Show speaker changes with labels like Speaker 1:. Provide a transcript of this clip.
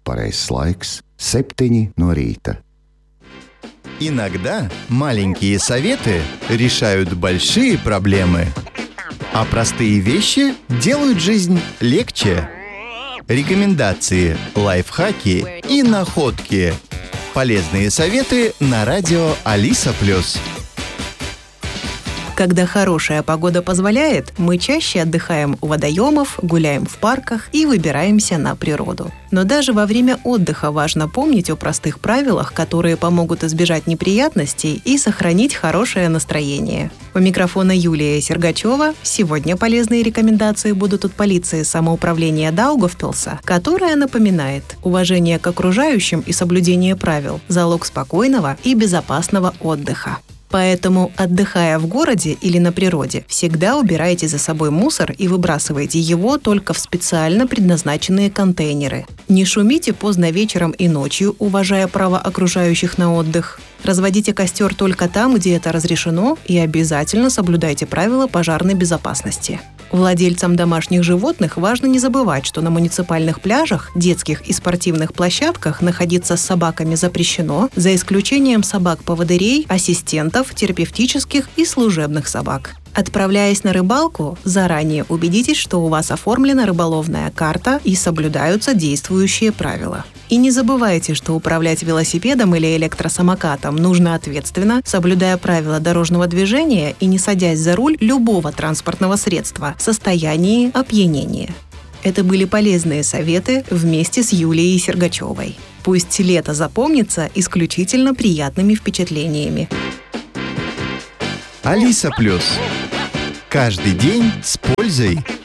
Speaker 1: Pareizais laiks – 7 no rīta.
Speaker 2: Иногда маленькие советы решают большие проблемы, а простые вещи делают жизнь легче. Рекомендации, лайфхаки и находки. Полезные советы на радио Алиса+.
Speaker 3: Когда хорошая погода позволяет, мы чаще отдыхаем у водоемов, гуляем в парках и выбираемся на природу. Но даже во время отдыха важно помнить о простых правилах, которые помогут избежать неприятностей и сохранить хорошее настроение. У микрофона Юлия Сергачева. Сегодня полезные рекомендации будут от полиции самоуправления Даугавпилса, которая напоминает: уважение к окружающим и соблюдение правил – залог спокойного и безопасного отдыха. Поэтому, отдыхая в городе или на природе, всегда убирайте за собой мусор и выбрасывайте его только в специально предназначенные контейнеры. Не шумите поздно вечером и ночью, уважая право окружающих на отдых. Разводите костер только там, где это разрешено, и обязательно соблюдайте правила пожарной безопасности. Владельцам домашних животных важно не забывать, что на муниципальных пляжах, детских и спортивных площадках находиться с собаками запрещено, за исключением собак-поводырей, ассистентов, терапевтических и служебных собак. Отправляясь на рыбалку, заранее убедитесь, что у вас оформлена рыболовная карта и соблюдаются действующие правила. И не забывайте, что управлять велосипедом или электросамокатом нужно ответственно, соблюдая правила дорожного движения и не садясь за руль любого транспортного средства в состоянии опьянения. Это были полезные советы вместе с Юлией Сергачевой. Пусть лето запомнится исключительно приятными впечатлениями.
Speaker 2: Алиса+. Каждый день с пользой.